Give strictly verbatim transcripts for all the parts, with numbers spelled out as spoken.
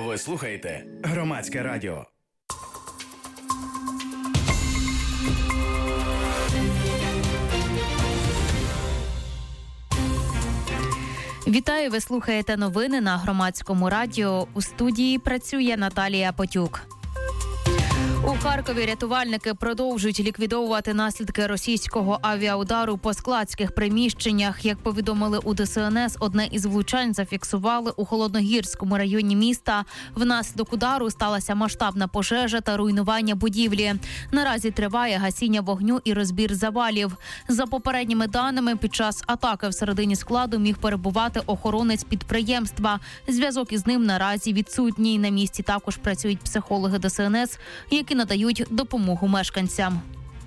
Ви слухаєте Громадське радіо. Вітаю, ви слухаєте новини на Громадському радіо. У студії працює Наталія Потюк. У Харкові рятувальники продовжують ліквідовувати наслідки російського авіаудару по складських приміщеннях. Як повідомили у Де Се Ен Ес, одне із влучань зафіксували у Холодногірському районі міста. Внаслідок удару сталася масштабна пожежа та руйнування будівлі. Наразі триває гасіння вогню і розбір завалів. За попередніми даними, під час атаки всередині складу міг перебувати охоронець підприємства. Зв'язок із ним наразі відсутній. На місці також працюють психологи Де Се Ен Ес, які надають допомогу мешканцям.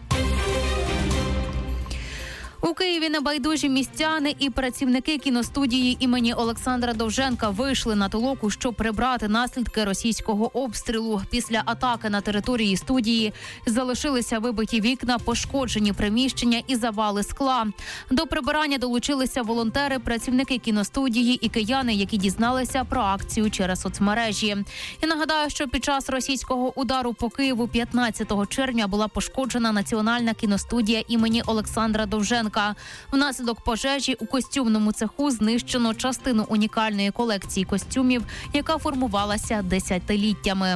У Києві небайдужі містяни і працівники кіностудії імені Олександра Довженка вийшли на толоку, щоб прибрати наслідки російського обстрілу. Після атаки на території студії залишилися вибиті вікна, пошкоджені приміщення і завали скла. До прибирання долучилися волонтери, працівники кіностудії і кияни, які дізналися про акцію через соцмережі. І нагадаю, що під час російського удару по Києву п'ятнадцятого червня була пошкоджена Національна кіностудія імені Олександра Довженка. Внаслідок пожежі у костюмному цеху знищено частину унікальної колекції костюмів, яка формувалася десятиліттями.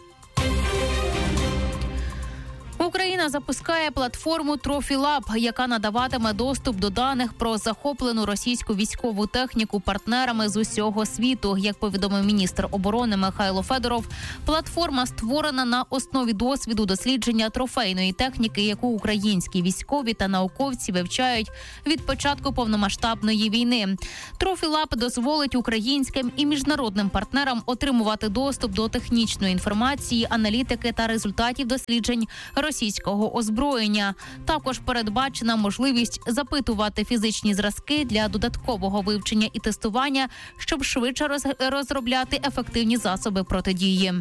Україна запускає платформу «Трофі-Лаб», яка надаватиме доступ до даних про захоплену російську військову техніку партнерами з усього світу. Як повідомив міністр оборони Михайло Федоров, платформа створена на основі досвіду дослідження трофейної техніки, яку українські військові та науковці вивчають від початку повномасштабної війни. «Трофі-Лаб» дозволить українським і міжнародним партнерам отримувати доступ до технічної інформації, аналітики та результатів досліджень російського озброєння. Також передбачена можливість запитувати фізичні зразки для додаткового вивчення і тестування, щоб швидше роз- розробляти ефективні засоби протидії.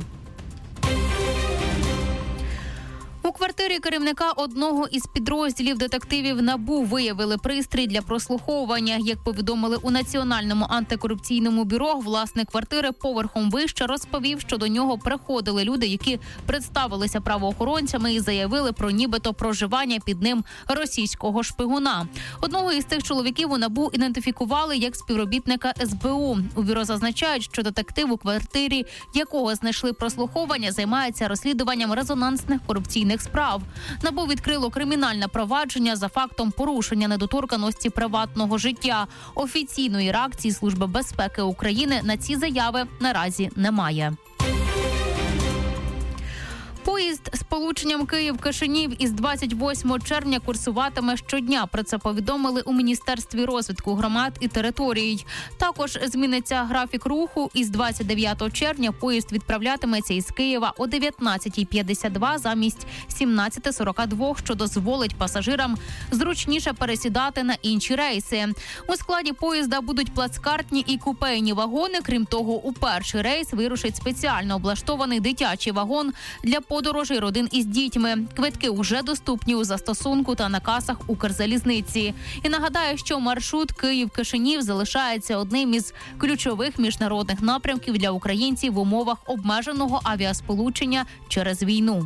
У квартирі керівника одного із підрозділів детективів НАБУ виявили пристрій для прослуховування. Як повідомили у Національному антикорупційному бюро, власник квартири поверхом вище розповів, що до нього приходили люди, які представилися правоохоронцями і заявили про нібито проживання під ним російського шпигуна. Одного із цих чоловіків у НАБУ ідентифікували як співробітника Ес Бе У. У бюро зазначають, що детектив, у квартирі якого знайшли прослуховування, займається розслідуванням резонансних корупційних справ. НАБУ відкрило кримінальне провадження за фактом порушення недоторканності приватного життя. Офіційної реакції Служби безпеки України на ці заяви наразі немає. Поїзд з полученням Київ-Кишинів із двадцять восьмого червня курсуватиме щодня. Про це повідомили у Міністерстві розвитку громад і територій. Також зміниться графік руху. Із двадцять дев'ятого червня поїзд відправлятиметься із Києва о дев'ятнадцятій п'ятдесят два замість сімнадцятої сорок два, що дозволить пасажирам зручніше пересідати на інші рейси. У складі поїзда будуть плацкартні і купейні вагони. Крім того, у перший рейс вирушить спеціально облаштований дитячий вагон для подорожей родин із дітьми. Квитки вже доступні у застосунку та на касах Укрзалізниці. І нагадаю, що маршрут Київ-Кишинів залишається одним із ключових міжнародних напрямків для українців в умовах обмеженого авіасполучення через війну.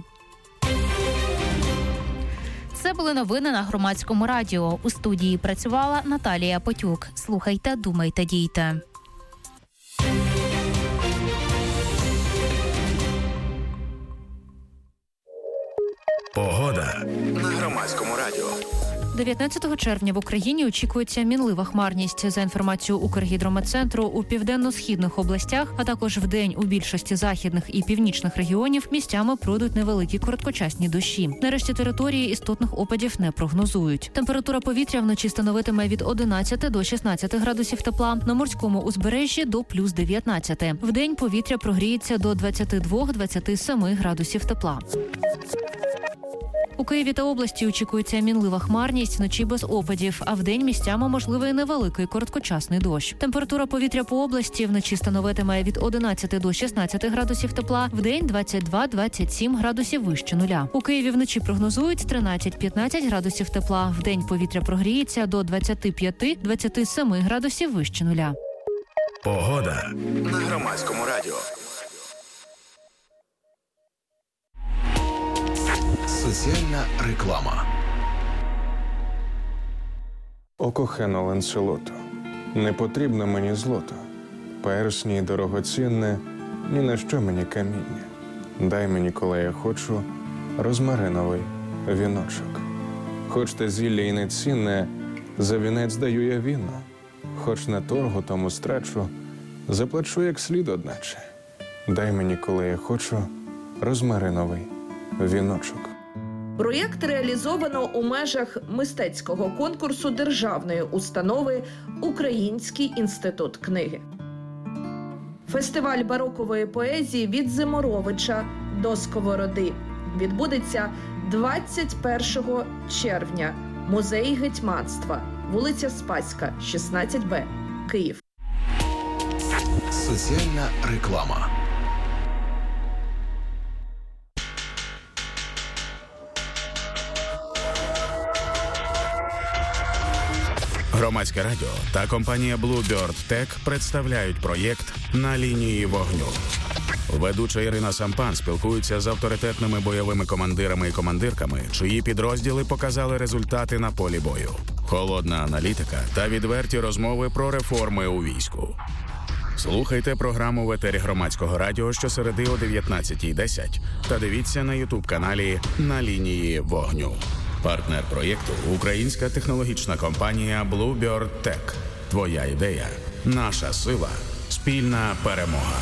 Це були новини на Громадському радіо. У студії працювала Наталія Потюк. Слухайте, думайте, дійте. Погода на Громадському радіо. дев'ятнадцятого червня в Україні очікується мінлива хмарність. За інформацією Укргідрометцентру, у південно-східних областях, а також вдень у більшості західних і північних регіонів місцями пройдуть невеликі короткочасні дощі. Нарешті території істотних опадів не прогнозують. Температура повітря вночі становитиме від одинадцяти до шістнадцяти градусів тепла, на морському узбережжі до плюс дев'ятнадцяти. Вдень повітря прогріється до двадцяти двох - двадцяти семи градусів тепла. У Києві та області очікується мінлива хмарність, вночі без опадів, а вдень місцями можливий невеликий короткочасний дощ. Температура повітря по області вночі становитиме від одинадцяти до шістнадцяти градусів тепла, вдень двадцять два - двадцять сім градусів вище нуля. У Києві вночі прогнозують тринадцять - п'ятнадцять градусів тепла, вдень повітря прогріється до двадцяти п'яти - двадцяти семи градусів вище нуля. Погода на Громадському радіо. реклама. О кохано Ланселото, не потрібно мені злото, персні дорогоцінне, ні на що мені каміння. Дай мені, коли я хочу, розмариновий віночок. Хоч те зілля і не цінне, за вінець даю я віно. Хоч на торгу тому страчу, заплачу як слід одначе. Дай мені, коли я хочу, розмариновий віночок. Проєкт реалізовано у межах мистецького конкурсу державної установи «Український інститут книги». Фестиваль барокової поезії «Від Зиморовича до Сковороди» відбудеться двадцять першого червня. Музей гетьманства, вулиця Спаська, шістнадцять Б, Київ. Соціальна реклама. Громадське радіо та компанія Bluebird Tech представляють проєкт «На лінії вогню». Ведуча Ірина Сампан спілкується з авторитетними бойовими командирами і командирками, чиї підрозділи показали результати на полі бою. Холодна аналітика та відверті розмови про реформи у війську. Слухайте програму в етері Громадського радіо щосереди о дев'ятнадцятій десять та дивіться на ютуб-каналі «На лінії вогню». Партнер проєкту – українська технологічна компанія Bluebird Tech. Твоя ідея – наша сила. Спільна перемога.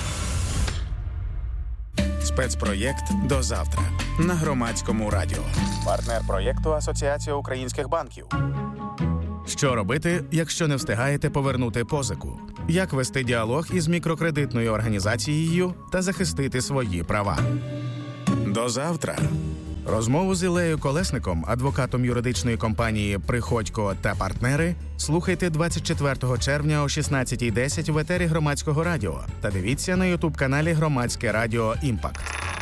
Спецпроєкт «До завтра» на Громадському радіо. Партнер проєкту – Асоціація українських банків. Що робити, якщо не встигаєте повернути позику? Як вести діалог із мікрокредитною організацією та захистити свої права? До завтра. Розмову з Ілею Колесником, адвокатом юридичної компанії «Приходько та партнери», слухайте двадцять четвертого червня о шістнадцятій десять в етері Громадського радіо та дивіться на ютуб-каналі Громадське радіо «Імпакт».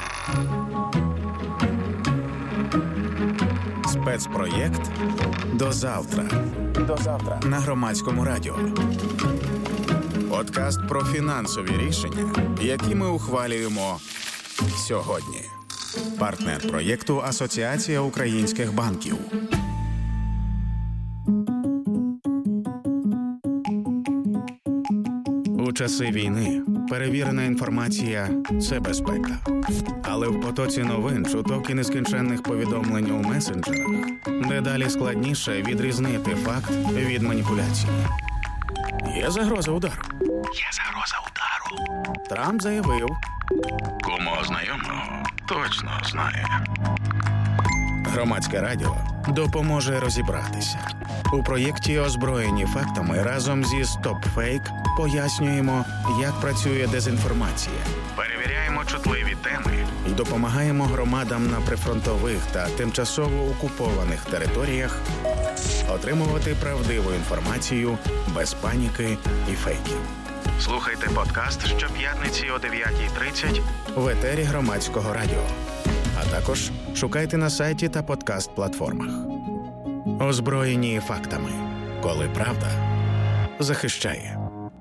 Спецпроєкт «До завтра». До завтра на Громадському радіо. Подкаст про фінансові рішення, які ми ухвалюємо сьогодні. Партнер проєкту – Асоціація українських банків. У часи війни перевірена інформація – це безпека. Але в потоці новин, чуток і нескінченних повідомлень у месенджерах дедалі складніше відрізнити факт від маніпуляції. Є загроза удару. Є загроза удару. Трамп заявив. Кому знайомого точно знає. Громадське радіо допоможе розібратися. У проєкті «Озброєні фактами» разом зі «StopFake» пояснюємо, як працює дезінформація. Перевіряємо чутливі теми і допомагаємо громадам на прифронтових та тимчасово окупованих територіях отримувати правдиву інформацію без паніки і фейків. Слухайте подкаст щоп'ятниці о дев'ятій тридцять в етері Громадського радіо. А також шукайте на сайті та подкаст-платформах. Озброєні фактами. Коли правда захищає.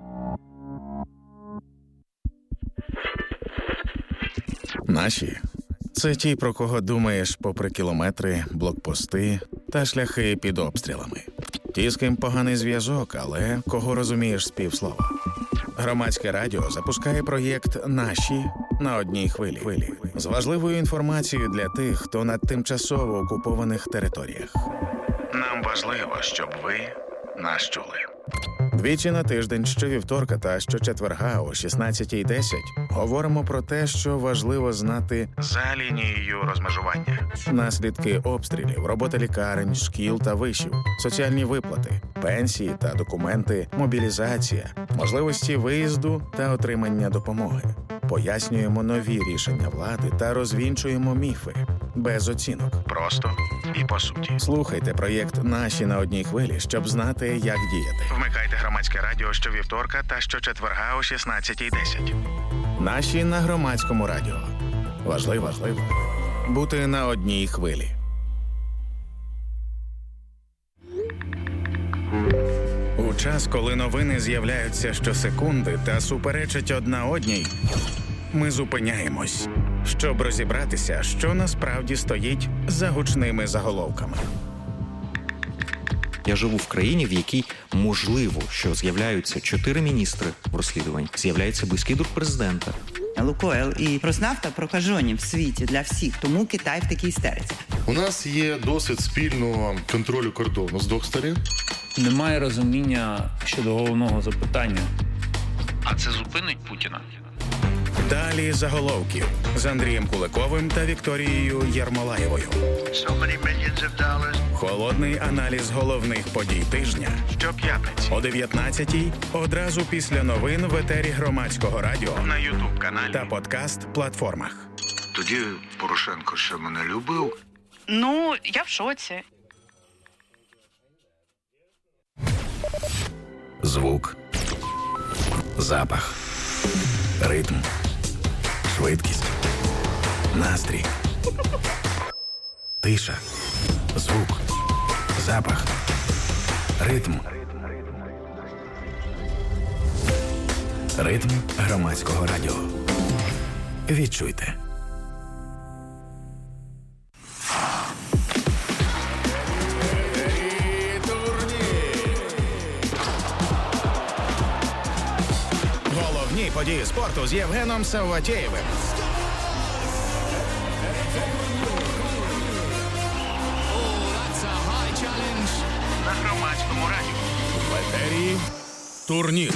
Наші – це ті, про кого думаєш попри кілометри, блокпости та шляхи під обстрілами. Ті, з ким поганий зв'язок, але кого розумієш з півслова. Громадське радіо запускає проєкт «Наші» на одній хвилі. З важливою інформацією для тих, хто на тимчасово окупованих територіях. Нам важливо, щоб ви нас чули. Двічі на тиждень, щовівторка та щочетверга о шістнадцятій десять говоримо про те, що важливо знати за лінією розмежування. Наслідки обстрілів, робота лікарень, шкіл та вишів, соціальні виплати, пенсії та документи, мобілізація, можливості виїзду та отримання допомоги. Пояснюємо нові рішення влади та розвінчуємо міфи. Без оцінок. Просто і по суті. Слухайте проєкт «Наші» на одній хвилі, щоб знати, як діяти. Вмикайте Громадське радіо щовівторка та щочетверга о шістнадцятій десять. «Наші» на Громадському радіо. Важливо, важливо бути на одній хвилі. У час, коли новини з'являються щосекунди та суперечать одна одній, ми зупиняємось. щоб розібратися, що насправді стоїть за гучними заголовками. Я живу в країні, в якій можливо, що з'являються чотири міністри в розслідуванні, з'являється близький друг президента. Лукойл і Роснафта прокажені в світі для всіх, тому Китай в такій істериці. У нас є досвід спільного контролю кордону з двох сторін. Немає розуміння щодо головного запитання. А це зупинить Путіна? Далі заголовків з Андрієм Куликовим та Вікторією Єрмолаєвою. Холодний аналіз головних подій тижня. Щоп'ятниці о дев'ятнадцятій, одразу після новин в етері Громадського радіо, на ютуб-каналі та подкаст-платформах. Тоді Порошенко ще мене любив? Ну, я в шоці. Звук, запах, ритм, швидкість, настрій, тиша, звук, запах, ритм. Ритм Громадського радіо. Відчуйте. Головні події спорту з Євгеном Савватєєвим. На Громадському радіо. В етері турнір.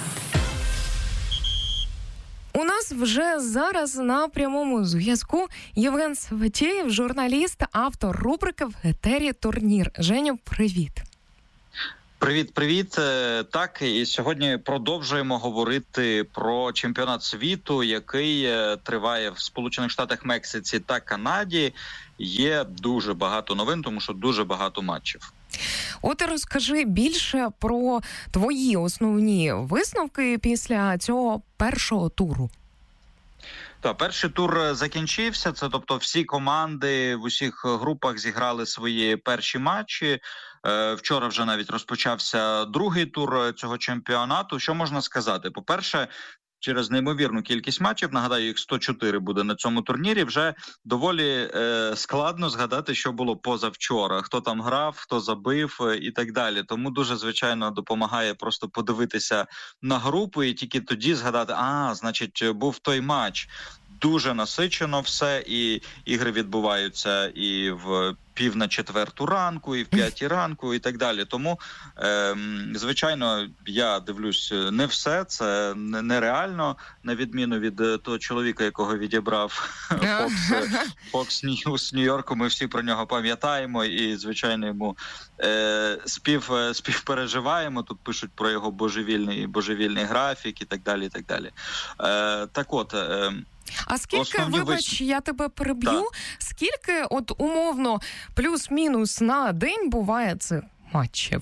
У нас вже зараз на прямому зв'язку Євген Савватєєв, журналіст, автор рубрики в етері «Турнір». Женю, привіт. Привіт-привіт. Так, і сьогодні продовжуємо говорити про чемпіонат світу, який триває в Сполучених Штатах, Мексиці та Канаді. Є дуже багато новин, тому що дуже багато матчів. От і розкажи більше про твої основні висновки після цього першого туру. Так, перший тур закінчився, це тобто всі команди в усіх групах зіграли свої перші матчі. Вчора вже навіть розпочався другий тур цього чемпіонату. Що можна сказати? По-перше, через неймовірну кількість матчів, нагадаю, їх сто чотири буде на цьому турнірі, вже доволі е, складно згадати, що було позавчора, хто там грав, хто забив е, і так далі. Тому дуже, звичайно, допомагає просто подивитися на групу і тільки тоді згадати, а, значить, був той матч. Дуже насичено все, і ігри відбуваються і в пів на четверту ранку, і в п'ятій ранку, і так далі. Тому, е, звичайно, я дивлюсь не все, це нереально, на відміну від того чоловіка, якого відібрав Fox, Fox News Нью-Йорку, ми всі про нього пам'ятаємо, і, звичайно, йому е, спів, співпереживаємо, тут пишуть про його божевільний, божевільний графік, і так далі, і так далі. Е, так от... Е, А скільки, Основні вибач, вис... я тебе переб'ю, так. скільки, от умовно, плюс-мінус на день буває цих матчів?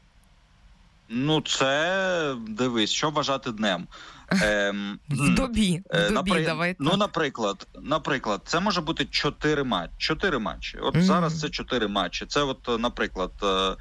Ну, це, дивись, що вважати днем. Ем, в добі, в добі, напри... давай. Ну, наприклад, наприклад, це може бути чотири матчі. Чотири матчі. От mm-hmm. зараз це чотири матчі. Це от, наприклад,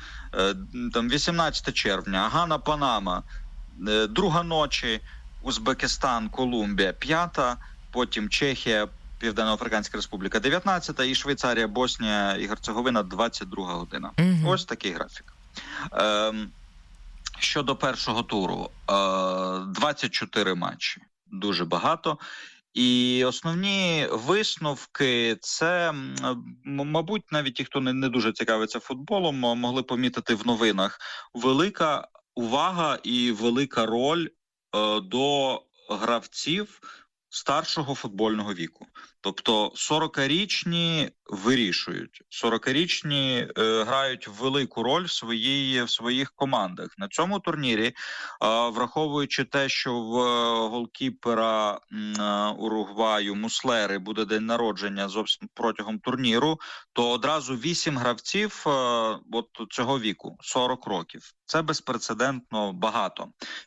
там вісімнадцяте червня, Гана, Панама, друга ночі, Узбекистан, Колумбія, п'ята, потім Чехія, Південно-Африканська Республіка, дев'ятнадцята, і Швейцарія, Боснія і Герцеговина, двадцять друга година. Mm-hmm. Ось такий графік. Ем, щодо першого туру, е, двадцять чотири матчі. Дуже багато. І основні висновки – це, мабуть, навіть ті, хто не, не дуже цікавиться футболом, могли помітити в новинах. Велика увага і велика роль до гравців старшого футбольного віку. Тобто сорокарічні вирішують. сорокарічні е, грають велику роль в, своїй, в своїх командах. На цьому турнірі, е, враховуючи те, що в голкіпера е, Уругваю Муслери буде день народження зовсім протягом турніру, то одразу вісім гравців е, от цього віку, сорок років. Це безпрецедентно багато.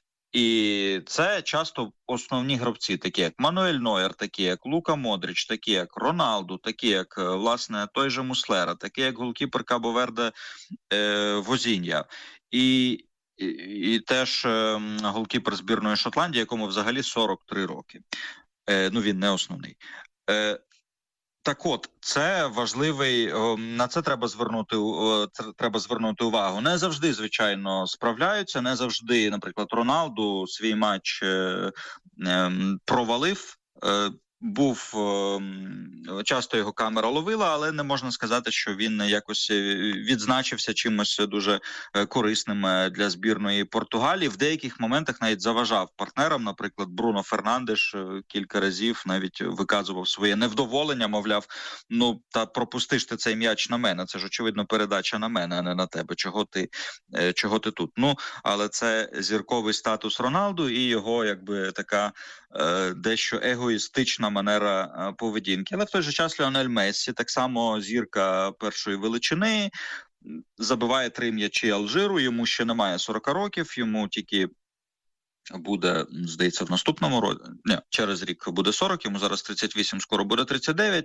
І це часто основні гравці, такі як Мануель Нойер, такі як Лука Модріч, такі як Роналду, такі як, власне, той же Муслера, такі як голкіпер Кабо-Верде е, Возінья. І, і, і теж е, голкіпер збірної Шотландії, якому взагалі сорок три роки. Е, ну, він не основний. Так от, це важливий, на це треба звернути, треба звернути увагу. Не завжди, звичайно, справляються, не завжди, наприклад, Роналду свій матч провалив, був, часто його камера ловила, але не можна сказати, що він якось відзначився чимось дуже корисним для збірної Португалії. В деяких моментах навіть заважав партнерам, наприклад, Бруно Фернандеш кілька разів навіть виказував своє невдоволення, мовляв, ну, та пропустиш ти цей м'яч на мене, це ж, очевидно, передача на мене, а не на тебе, чого ти, чого ти тут. Ну, але це зірковий статус Роналду і його, якби, така дещо егоїстична манера поведінки. Але в той же час Ліонель Мессі, так само зірка першої величини, забиває три м'ячі Алжиру, йому ще немає сорок років, йому тільки буде, здається, в наступному році, не, через рік буде сорок, йому зараз тридцять вісім, скоро буде тридцять дев'ять,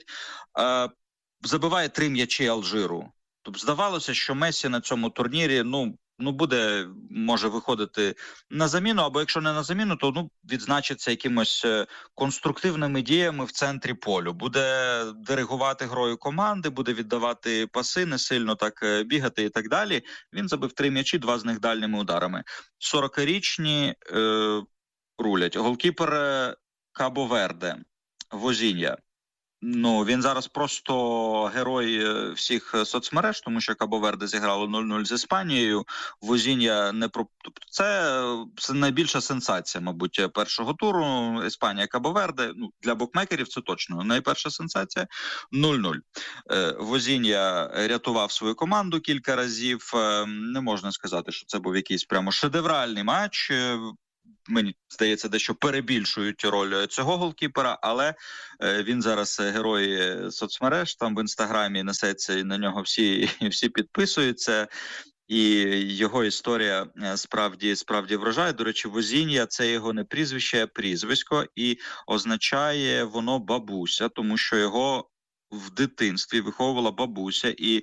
забиває три м'ячі Алжиру. Тобто здавалося, що Мессі на цьому турнірі, ну, ну, буде, може виходити на заміну, або якщо не на заміну, то ну, відзначиться якимось конструктивними діями в центрі полю. Буде диригувати грою команди, буде віддавати паси, не сильно так бігати і так далі. Він забив три м'ячі, два з них дальніми ударами. сорокарічні е, рулять. Голкіпер Кабо-Верде, Возінья. Ну, він зараз просто герой всіх соцмереж, тому що Кабо-Верде зіграло нуль нуль з Іспанією. Возінья не про... Тобто це, це найбільша сенсація, мабуть, першого туру. Іспанія, Кабо-Верде. Ну, для букмекерів це точно найперша сенсація. нуль нуль. Возінья рятував свою команду кілька разів. Не можна сказати, що це був якийсь прямо шедевральний матч. Мені здається, дещо перебільшують роль цього голкіпера, але він зараз герой соцмереж, там в Інстаграмі несеться, і на нього всі, всі підписуються, і його історія справді, справді вражає. До речі, Возінья – це його не прізвище, а прізвисько, і означає воно бабуся, тому що його в дитинстві виховувала бабуся, і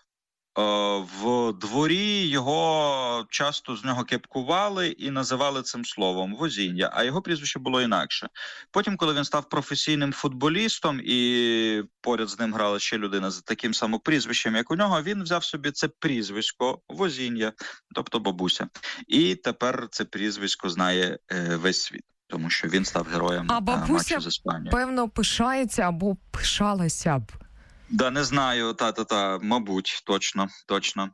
в дворі його часто з нього кепкували і називали цим словом Возінья, а його прізвище було інакше. Потім, коли він став професійним футболістом і поряд з ним грала ще людина з таким самим прізвищем, як у нього, він взяв собі це прізвисько Возінья, тобто бабуся. І тепер це прізвисько знає весь світ, тому що він став героєм а матчу з Іспанією. Певно, пишається або пишалася б. Да, не знаю, та-та-та, мабуть, точно, точно.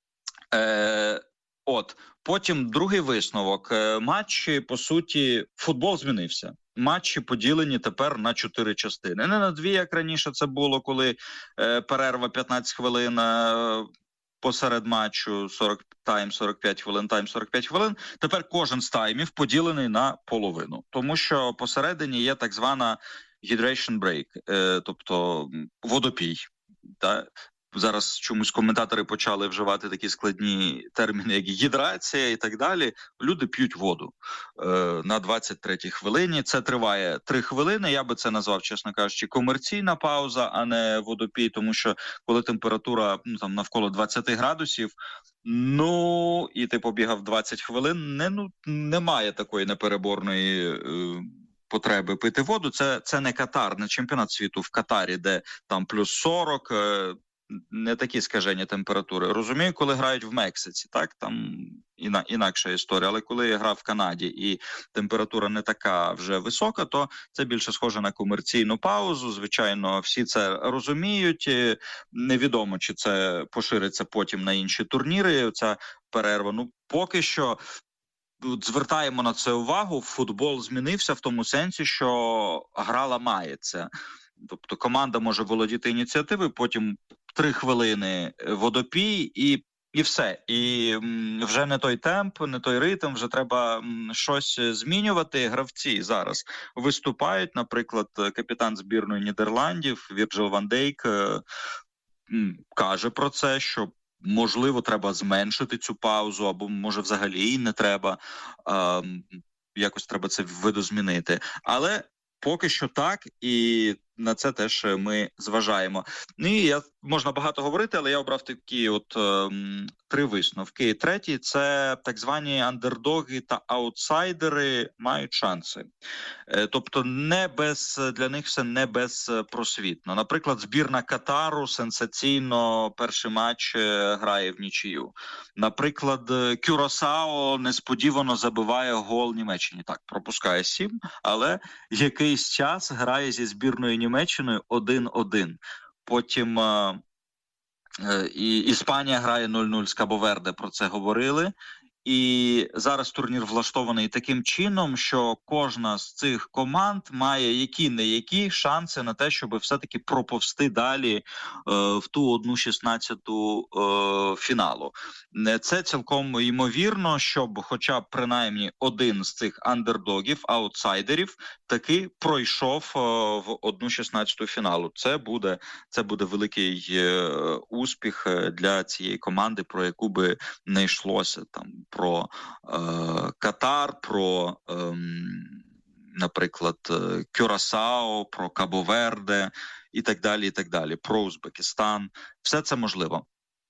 Е, от, потім другий висновок. Матчі, по суті, футбол змінився. Матчі поділені тепер на чотири частини. Не на дві, як раніше це було, коли е, перерва п'ятнадцять хвилин е, посеред матчу, сорок тайм, сорок п'ять хвилин, тайм, сорок п'ять хвилин. Тепер кожен з таймів поділений на половину. Тому що посередині є так звана hydration break, е, тобто водопій. Та? Зараз чомусь коментатори почали вживати такі складні терміни, як гідрація і так далі. Люди п'ють воду е, на двадцять третій хвилині. Це триває три хвилини. Я би це назвав, чесно кажучи, комерційна пауза, а не водопій, тому що коли температура ну, там, навколо двадцять градусів, ну, і ти побігав двадцять хвилин, не, ну, немає такої непереборної е, потреби пити воду. Це, це не Катар, не чемпіонат світу в Катарі, де там плюс сорок, е, не такі скажені температури. Розумію, коли грають в Мексиці, так, там іна, інакша історія, але коли я грав в Канаді і температура не така вже висока, то це більше схоже на комерційну паузу. Звичайно, всі це розуміють. Невідомо, чи це пошириться потім на інші турніри, ця перерва. Ну, поки що звертаємо на це увагу. Футбол змінився в тому сенсі, що гра ламається. Тобто команда може володіти ініціативою, потім три хвилини водопій і, і все. І м, вже не той темп, не той ритм, вже треба м, щось змінювати. Гравці зараз виступають, наприклад, капітан збірної Нідерландів Вірджил ван Дейк е, м, каже про це, що можливо треба зменшити цю паузу, або може взагалі і не треба, е, якось треба це видозмінити. Але поки що так, і на це теж ми зважаємо. Ну і я можна багато говорити, але я обрав такі от е, три висновки. Третій – це так звані андердоги та аутсайдери мають шанси. Е, тобто не без, для них все не безпросвітно. Наприклад, збірна Катару сенсаційно перший матч грає в нічию. Наприклад, Кюрасао несподівано забиває гол Німеччині. Так, пропускає сім, але якийсь час грає зі збірною Німеччиною один-один. Потім е, е, і Іспанія грає нуль-нуль з Кабо-Верде, про це говорили. І зараз турнір влаштований таким чином, що кожна з цих команд має які-не-які шанси на те, щоб все-таки проповсти далі е, в ту одну шістнадцяту е, фіналу. Це цілком ймовірно, щоб хоча б принаймні один з цих андердогів, аутсайдерів, таки пройшов е, в одну шістнадцяту фіналу. Це буде, це буде великий е, успіх для цієї команди, про яку би не йшлося там. Про е, Катар, про, е, наприклад, Кюрасао, про Кабо-Верде і так далі, і так далі, про Узбекистан. Все це можливо.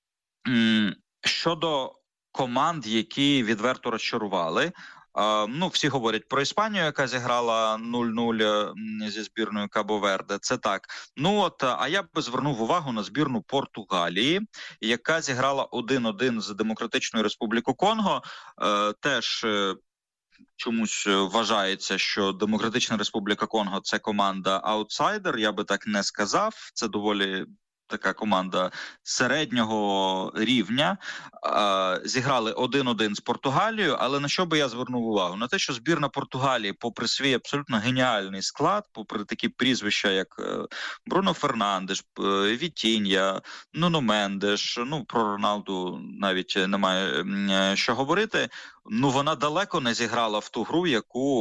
М- щодо команд, які відверто розчарували, Uh, ну, всі говорять про Іспанію, яка зіграла нуль-нуль зі збірною Кабо-Верде. Це так. Ну от, а я би звернув увагу на збірну Португалії, яка зіграла один-один з Демократичною Республікою Конго. Uh, теж uh, чомусь вважається, що Демократична Республіка Конго – це команда аутсайдер. Я би так не сказав. Це доволі така команда середнього рівня. Зіграли один-один з Португалією, але на що би я звернув увагу? На те, що збірна Португалії, попри свій абсолютно геніальний склад, попри такі прізвища, як Бруно Фернандеш, Вітінья, Нуно Мендеш, ну, про Роналду навіть немає що говорити, ну, вона далеко не зіграла в ту гру, яку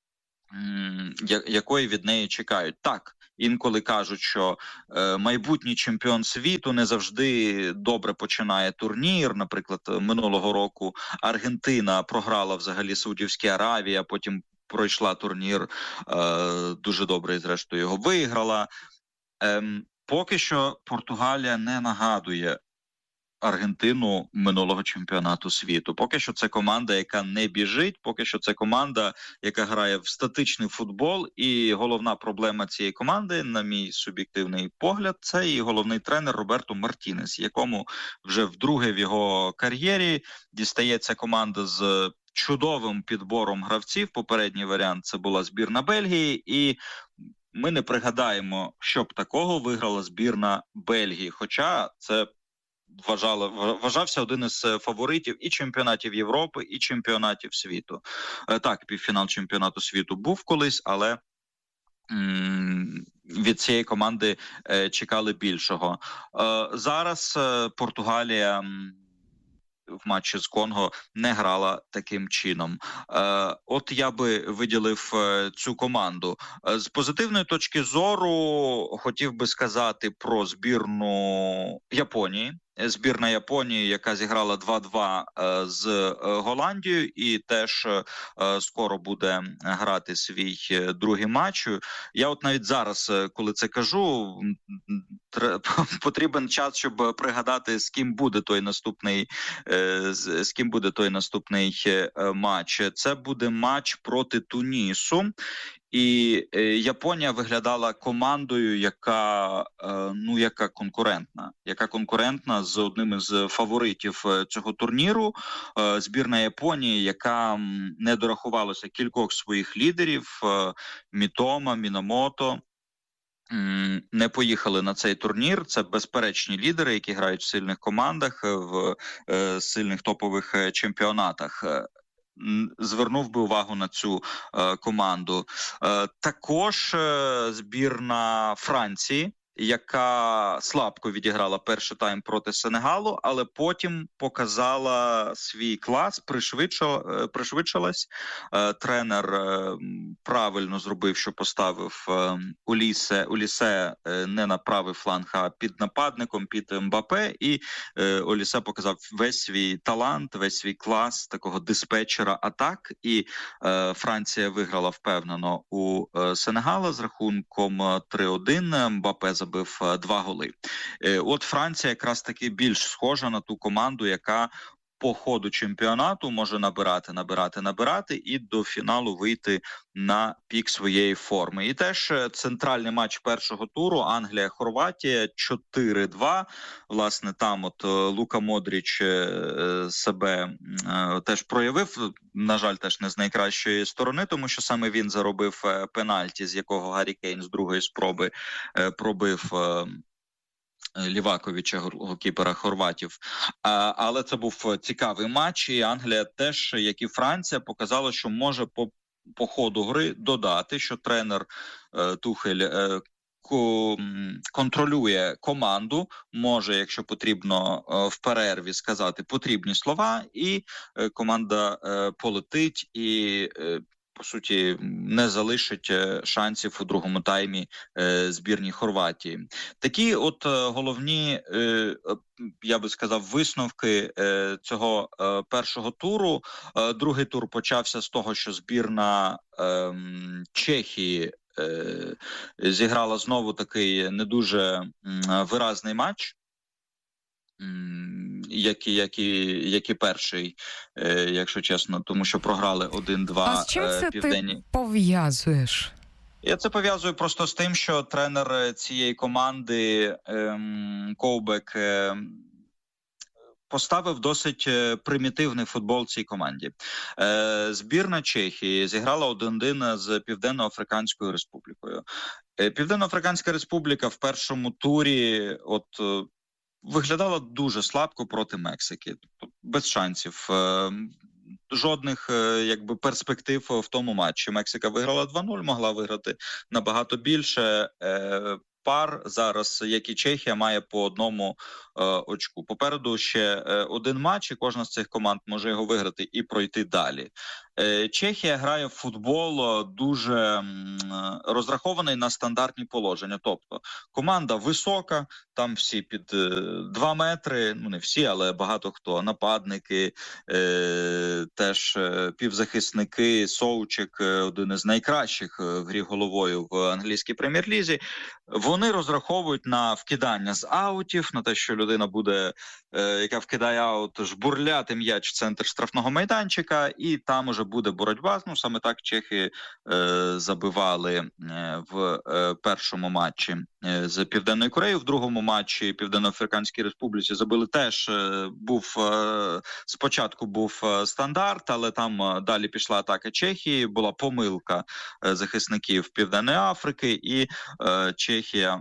якої від неї чекають. Так, інколи кажуть, що е, майбутній чемпіон світу не завжди добре починає турнір. Наприклад, минулого року Аргентина програла взагалі Саудівській Аравії, а потім пройшла турнір е, дуже добре і зрештою його виграла. Е, поки що Португалія не нагадує Аргентину минулого чемпіонату світу. Поки що це команда, яка не біжить, поки що це команда, яка грає в статичний футбол, і головна проблема цієї команди, на мій суб'єктивний погляд, це її головний тренер Роберто Мартінес, якому вже вдруге в його кар'єрі дістається команда з чудовим підбором гравців. Попередній варіант – це була збірна Бельгії, і ми не пригадаємо, щоб такого виграла збірна Бельгії, хоча це Вважали, вважався один із фаворитів і чемпіонатів Європи, і чемпіонатів світу. Так, півфінал чемпіонату світу був колись, але м- від цієї команди е, чекали більшого. Е, зараз е, Португалія м- в матчі з Конго не грала таким чином. Е, от я би виділив е, цю команду. Е, з позитивної точки зору хотів би сказати про збірну Японії. Збірна Японії, яка зіграла два-два е, з е, Голландією і теж е, скоро буде грати свій е, другий матч. Я от навіть зараз, е, коли це кажу, тр... потрібен час, щоб пригадати, з ким буде той наступний, е, з, з ким буде той наступний е, матч. Це буде матч проти Тунісу. І е, Японія виглядала командою, яка, е, ну, яка конкурентна, яка конкурентна з одним із фаворитів цього турніру. Е, збірна Японії, яка не дорахувалася кількох своїх лідерів, е, Мітома, Мінамото, м, не поїхали на цей турнір. Це безперечні лідери, які грають в сильних командах, в е, сильних топових чемпіонатах. Звернув би увагу на цю е, команду. Е, також е, збірна Франції, яка слабко відіграла перший тайм проти Сенегалу, але потім показала свій клас, пришвидшила, пришвидшилась. Е, тренер е, правильно зробив, що поставив е, Улісе, Улісе е, не на правий фланг, а під нападником, під Мбапе, і е, Улісе показав весь свій талант, весь свій клас такого диспетчера атак, і е, Франція виграла впевнено у е, Сенегала з рахунком три один. Мбапе забив забив два голи. От Франція якраз таки більш схожа на ту команду, яка по ходу чемпіонату може набирати, набирати, набирати і до фіналу вийти на пік своєї форми. І теж центральний матч першого туру Англія-Хорватія чотири два. Власне, там от Лука Модріч себе теж проявив, на жаль, теж не з найкращої сторони, тому що саме він заробив пенальті, з якого Гаррі Кейн з другої спроби пробив Ліваковича, голкіпера хорватів. А, але це був цікавий матч, і Англія теж, як і Франція, показала, що може по, по ходу гри додати, що тренер е, Тухель е, ко, контролює команду, може, якщо потрібно, е, в перерві сказати потрібні слова, і е, команда е, полетить і е, по суті, не залишить шансів у другому таймі е, збірній Хорватії. Такі от е, головні, е, я би сказав, висновки е, цього е, першого туру. Е, другий тур почався з того, що збірна е, Чехії е, зіграла знову такий не дуже е, виразний матч. Як і, як, і, як і перший, е, якщо чесно, тому що програли один-два південні. А з чим це південні. Ти пов'язуєш? Я це пов'язую просто з тим, що тренер цієї команди е, Ковбек е, поставив досить примітивний футбол цій команді. Е, збірна Чехії зіграла один-один з Південно-Африканською Республікою. Е, Південно-Африканська Республіка в першому турі от виглядала дуже слабко проти Мексики, без шансів, жодних якби перспектив в тому матчі. Мексика виграла два нуль, могла виграти набагато більше. Пар зараз, як і Чехія, має по одному е, очку. Попереду ще е, один матч, і кожна з цих команд може його виграти і пройти далі. Е, Чехія грає в футбол дуже м, розрахований на стандартні положення. Тобто команда висока, там всі під е, два метри, ну не всі, але багато хто, нападники, е, теж е, півзахисники, Соучик, е, один із найкращих в грі головою в англійській прем'єр-лізі. Вони розраховують на вкидання з аутів, на те, що людина буде, е, яка вкидає аут, жбурляти м'яч в центр штрафного майданчика, і там уже буде боротьба. Ну, саме так чехи е, забивали е, в е, першому матчі е, з Південною Кореєю. В другому матчі Південно-Африканській Республіці забили теж. Е, був е, спочатку був стандарт, але там е, далі пішла атака Чехії, була помилка е, захисників Південної Африки, і е, Чехія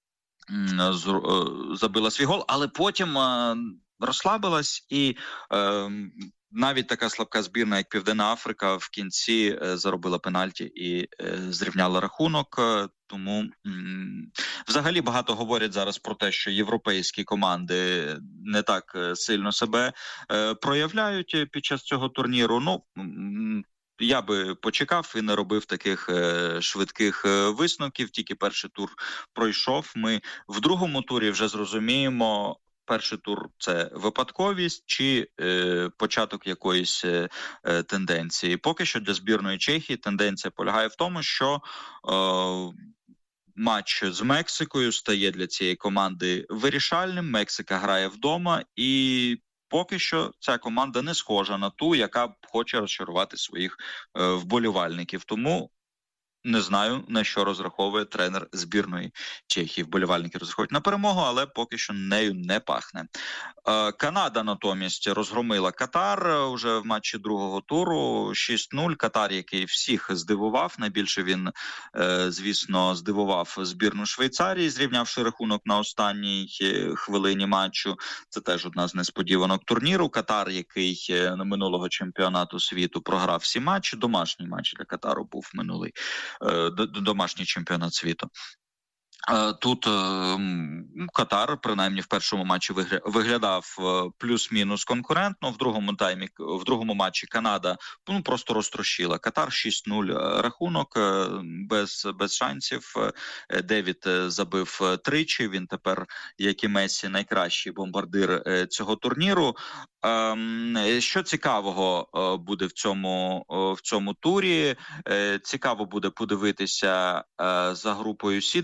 забила свій гол, але потім розслабилась, і навіть така слабка збірна, як Південна Африка, в кінці заробила пенальті і зрівняла рахунок. Тому взагалі багато говорять зараз про те, що європейські команди не так сильно себе проявляють під час цього турніру. Ну, я би почекав і не робив таких е, швидких е, висновків. Тільки перший тур пройшов. Ми в другому турі вже зрозуміємо, перший тур – це випадковість чи е, початок якоїсь е, тенденції. Поки що для збірної Чехії тенденція полягає в тому, що е, матч з Мексикою стає для цієї команди вирішальним. Мексика грає вдома, і поки що ця команда не схожа на ту, яка хоче розчарувати своїх е, вболівальників. Тому не знаю, на що розраховує тренер збірної Чехії. Вболівальники розраховують на перемогу, але поки що нею не пахне. Е, Канада натомість розгромила Катар уже в матчі другого туру шість нуль. Катар, який всіх здивував. Найбільше він, е, звісно, здивував збірну Швейцарії, зрівнявши рахунок на останній хвилині матчу. Це теж одна з несподіванок турніру. Катар, який на минулого чемпіонату світу програв всі матчі. Домашній матч для Катару був минулий. Домашній чемпіонат світу. Тут Катар, принаймні в першому матчі, виглядав плюс-мінус конкурентно, в другому таймі, в другому матчі Канада ну, просто розтрощила. Катар шість нуль рахунок, без, без шансів. Девід забив тричі, він тепер, як і Мессі, найкращий бомбардир цього турніру. Що цікавого буде в цьому, в цьому турі? Цікаво буде подивитися за групою Сі, де грають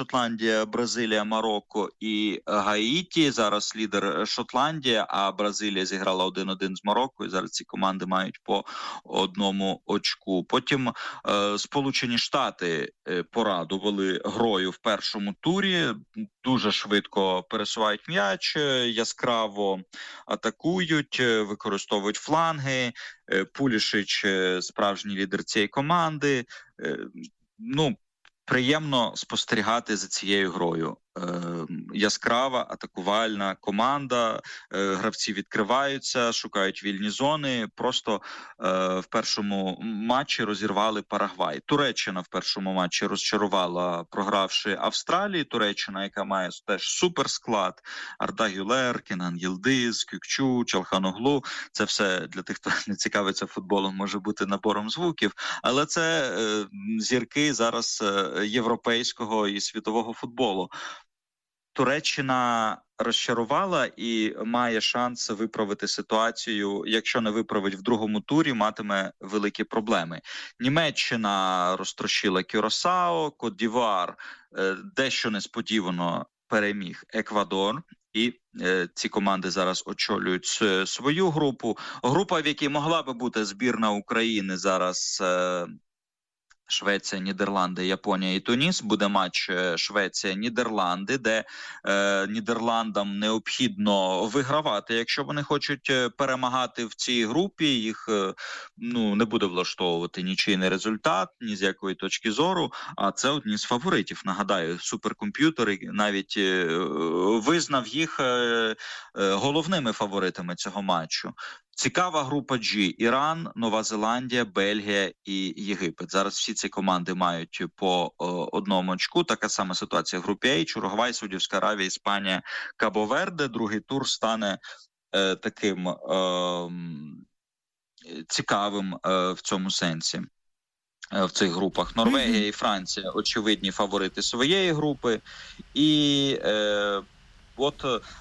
Шотландія, Бразилія, Марокко і Гаїті. Зараз лідер Шотландія, а Бразилія зіграла один-один з Марокко, і зараз ці команди мають по одному очку. Потім е, Сполучені Штати порадували грою в першому турі, дуже швидко пересувають м'яч, яскраво атакують, використовують фланги. Пулішич – справжній лідер цієї команди. Ну, приємно спостерігати за цією грою. Е, яскрава, атакувальна команда, е, гравці відкриваються, шукають вільні зони, просто е, в першому матчі розірвали Парагвай. Туреччина в першому матчі розчарувала, програвши Австралії. Туреччина, яка має теж суперсклад, Арда Гюлер, Кенан Йилдиз, Кюкчу, Чалханоглу. Це все для тих, хто не цікавиться футболом, може бути набором звуків, але це е, зірки зараз е, європейського і світового футболу. Туреччина розчарувала і має шанс виправити ситуацію. Якщо не виправить в другому турі, матиме великі проблеми. Німеччина розтрощила Кюрасао, Кот-д'Івуар дещо несподівано переміг Еквадор. І е, ці команди зараз очолюють свою групу. Група, в якій могла би бути збірна України, зараз е, Швеція, Нідерланди, Японія і Туніс. Буде матч Швеція-Нідерланди, де е, Нідерландам необхідно вигравати. Якщо вони хочуть перемагати в цій групі, їх е, ну, не буде влаштовувати нічийний результат, ні з якої точки зору. А це одні з фаворитів. Нагадаю, суперкомп'ютер навіть е, визнав їх е, е, головними фаворитами цього матчу. Цікава група G. Іран, Нова Зеландія, Бельгія і Єгипет. Зараз всі ці команди мають по о, одному очку. Така сама ситуація в групі H. Уругвай, Саудівська Аравія, Іспанія, Кабо-Верде. Другий тур стане е, таким е, цікавим е, в цьому сенсі. В цих групах Норвегія і Франція очевидні фаворити своєї групи. І е, от